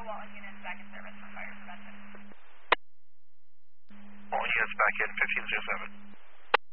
Walton units back in service for fire prevention. All units back in 1507.